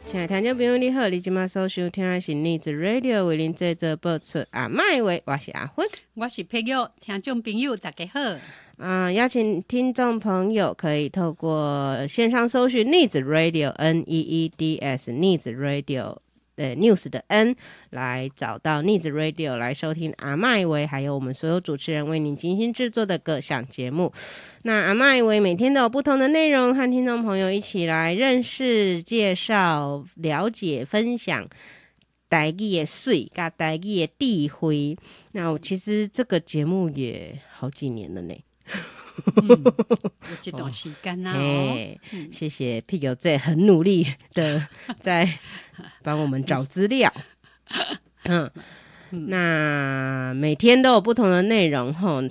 亲爱的听众朋友你好，你今麦所收听的是逆子 Radio 为您制作播出阿麦话，我是阿芬， 我是佩玉，听众朋友大家好。 邀请听众朋友可以透过线上搜寻逆子 Radio NEEDS 逆子 Radio News 的 N 来找到逆子 Radio 来收听阿麦维还有我们所有主持人为您精心制作的各项节目。那阿麦维每天都有不同的内容和听众朋友一起来认识、介绍、了解、分享台语的水跟台语的智慧。那其实这个节目也好几年了呢。 有这段时间啊、 谢谢屁狗姐很努力的在帮我们找资料。那每天都有不同的内容